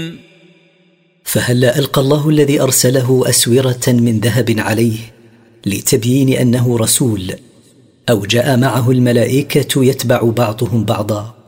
فهلا ألقى الله الذي أرسله أسورة من ذهب عليه لتبيين أنه رسول، أو جاء معه الملائكة يتبع بعضهم بعضا،